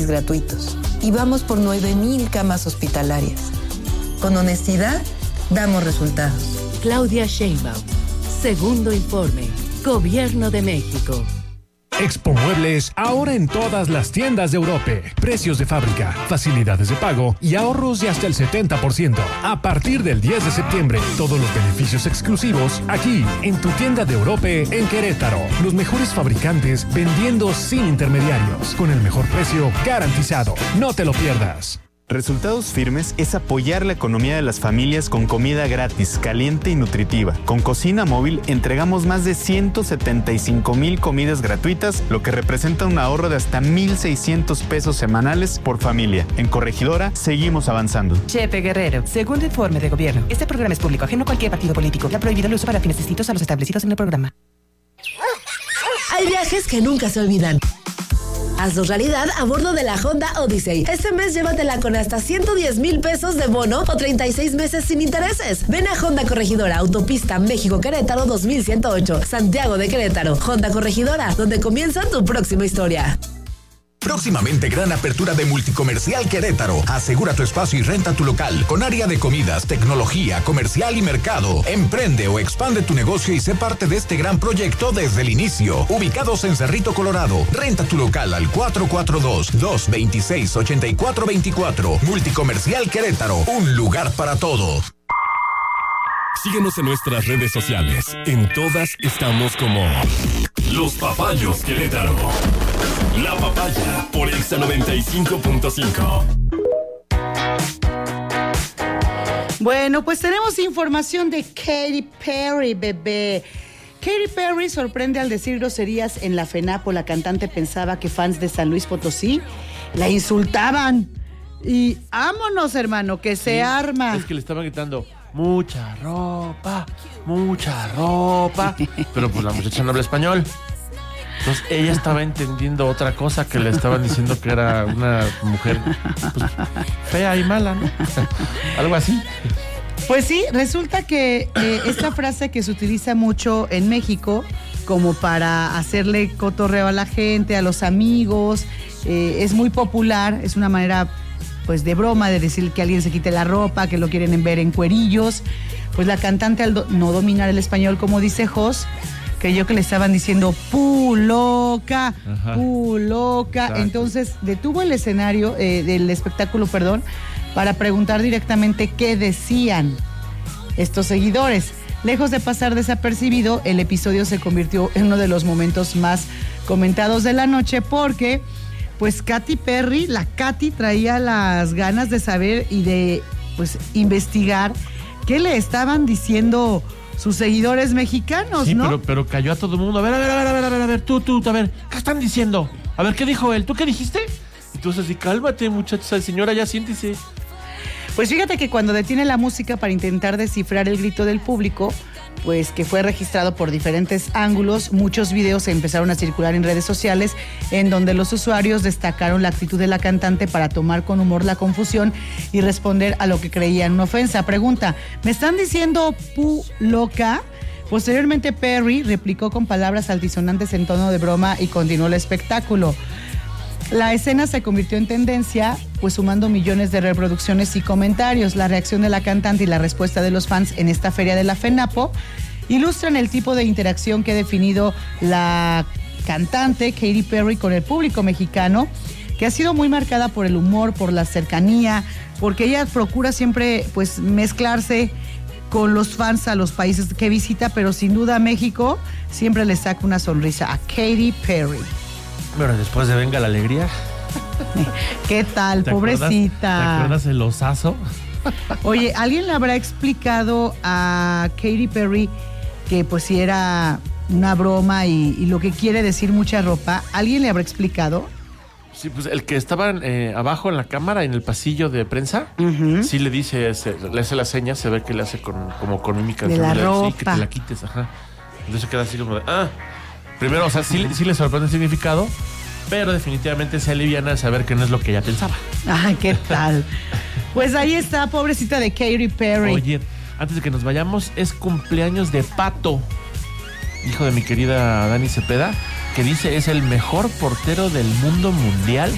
análisis gratuitos y vamos por 9,000 camas hospitalarias. Con honestidad, damos resultados. Claudia Sheinbaum. Segundo informe. Gobierno de México. Expo Muebles, ahora en todas las tiendas de Europe. Precios de fábrica, facilidades de pago y ahorros de hasta el 70%. A partir del 10 de septiembre, todos los beneficios exclusivos aquí, en tu tienda de Europe en Querétaro. Los mejores fabricantes vendiendo sin intermediarios, con el mejor precio garantizado. No te lo pierdas. Resultados Firmes es apoyar la economía de las familias con comida gratis, caliente y nutritiva. Con Cocina Móvil entregamos más de 175,000 comidas gratuitas, lo que representa un ahorro de hasta 1,600 pesos semanales por familia. En Corregidora seguimos avanzando. Chepe Guerrero, segundo informe de gobierno. Este programa es público, ajeno a cualquier partido político. Ha prohibido el uso para fines distintos a los establecidos en el programa. Hay viajes que nunca se olvidan. Hazlo realidad a bordo de la Honda Odyssey. Este mes llévatela con hasta 110,000 pesos de bono o 36 meses sin intereses. Ven a Honda Corregidora, Autopista México-Querétaro 2108, Santiago de Querétaro. Honda Corregidora, donde comienza tu próxima historia. Próximamente gran apertura de Multicomercial Querétaro. Asegura tu espacio y renta tu local con área de comidas, tecnología, comercial y mercado. Emprende o expande tu negocio y sé parte de este gran proyecto desde el inicio. Ubicados en Cerrito, Colorado. Renta tu local al 442-226-8424. Multicomercial Querétaro. Un lugar para todos. Síguenos en nuestras redes sociales. En todas estamos como Los Papayos Querétaro. La Papaya por Exa 95.5. Bueno, pues tenemos información de Katy Perry, bebé. Katy Perry sorprende al decir groserías en la FENAPO. La cantante pensaba que fans de San Luis Potosí la insultaban. Y vámonos, hermano, que se arma. Es que le estaban gritando mucha ropa. Pero pues la muchacha no habla español. Entonces ella estaba entendiendo otra cosa, que le estaban diciendo que era una mujer pues, fea y mala, ¿no? Algo así. Pues sí, resulta que esta frase que se utiliza mucho en México como para hacerle cotorreo a la gente, a los amigos, es muy popular, es una manera pues de broma de decir que alguien se quite la ropa, que lo quieren ver en cuerillos. Pues la cantante, al no dominar el español, como dice Jos, creyó que le estaban diciendo pu loca. Exacto. Entonces detuvo el escenario del espectáculo, para preguntar directamente qué decían estos seguidores. Lejos de pasar desapercibido, el episodio se convirtió en uno de los momentos más comentados de la noche porque pues Katy Perry, la Katy, traía las ganas de saber y de pues investigar qué le estaban diciendo sus seguidores mexicanos, ¿no? Sí, pero cayó a todo el mundo. A ver, tú, a ver, ¿qué están diciendo? A ver, ¿qué dijo él? ¿Tú qué dijiste? Entonces así, cálmate, muchachos, señora, ya siéntese. Pues fíjate que cuando detiene la música para intentar descifrar el grito del público, pues que fue registrado por diferentes ángulos, muchos videos empezaron a circular en redes sociales en donde los usuarios destacaron la actitud de la cantante para tomar con humor la confusión y responder a lo que creían una ofensa. Pregunta, ¿me están diciendo pu loca? Posteriormente Perry replicó con palabras altisonantes en tono de broma y continuó el espectáculo. La escena se convirtió en tendencia, pues sumando millones de reproducciones y comentarios. La reacción de la cantante y la respuesta de los fans en esta feria de la FENAPO ilustran el tipo de interacción que ha definido la cantante Katy Perry con el público mexicano, que ha sido muy marcada por el humor, por la cercanía, porque ella procura siempre pues mezclarse con los fans a los países que visita, pero sin duda México siempre le saca una sonrisa a Katy Perry. Bueno, después de Venga la Alegría. ¿Qué tal, pobrecita? ¿Te acuerdas el osazo? Oye, ¿alguien le habrá explicado a Katy Perry que pues si era una broma y lo que quiere decir mucha ropa? ¿Alguien le habrá explicado? Sí, pues el que estaba abajo en la cámara, en el pasillo de prensa, sí le dice, le hace la seña, se ve que le hace como con mímica. De la ropa. Sí, que te la quites, ajá. Entonces queda así como de, primero, o sea, sí le sorprende el significado, pero definitivamente se aliviana al saber que no es lo que ella pensaba. Ay, ¿qué tal? Pues ahí está, pobrecita de Katy Perry. Oye, antes de que nos vayamos, es cumpleaños de Pato, hijo de mi querida Dani Cepeda, que dice es el mejor portero del mundo mundial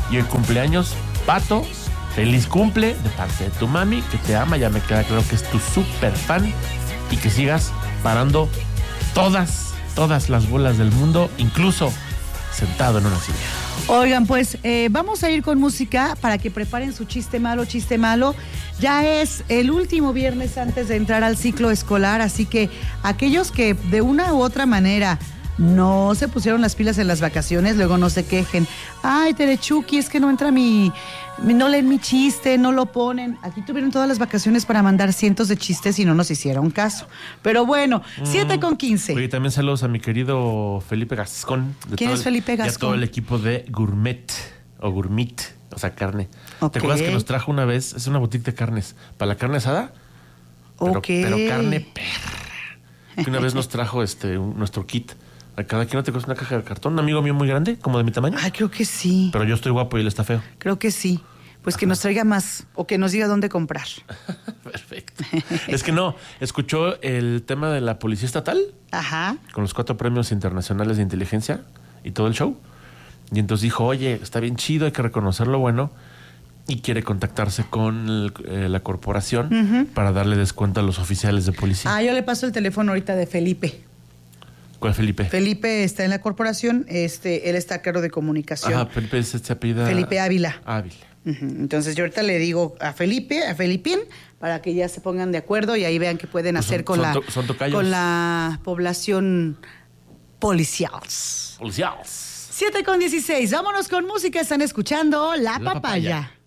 Y hoy cumpleaños, Pato. Feliz cumple de parte de tu mami, que te ama. Ya me queda claro que es tu súper fan. Y que sigas parando todas las bolas del mundo, incluso sentado en una silla. Oigan, pues vamos a ir con música para que preparen su chiste malo. Ya es el último viernes antes de entrar al ciclo escolar, así que aquellos que de una u otra manera no se pusieron las pilas en las vacaciones, luego no se quejen. Ay, Terechuki, es que no entra no leen mi chiste, no lo ponen. Aquí tuvieron todas las vacaciones para mandar cientos de chistes y no nos hicieron caso. Pero bueno, 7:15. Oye, también saludos a mi querido Felipe Gascón. ¿Quién es Felipe Gascón? Y a todo el equipo de Gourmet, o sea, carne. Okay. ¿Te acuerdas que nos trajo una vez? Es una boutique de carnes. ¿Para la carne asada? Pero carne perra. Que una vez nos trajo nuestro kit. A cada quien no te cuesta una caja de cartón. Un amigo mío muy grande, como de mi tamaño. Ay, creo que sí. Pero yo estoy guapo y él está feo. Creo que sí. Pues que nos traiga más o que nos diga dónde comprar. Perfecto. Es que no, escuchó el tema de la Policía Estatal. Ajá. Con los 4 premios internacionales de inteligencia y todo el show. Y entonces dijo, oye, está bien chido, hay que reconocer lo bueno. Y quiere contactarse con la corporación para darle descuento a los oficiales de policía. Yo le paso el teléfono ahorita de Felipe. ¿Cuál Felipe? Felipe está en la corporación, él está a cargo de comunicación. Ajá, Felipe es apellido. Felipe Ávila. Ávila. Entonces yo ahorita le digo a Felipín, para que ya se pongan de acuerdo y ahí vean qué pueden hacer con la población policial. 7:16. Vámonos con música, están escuchando La Papaya.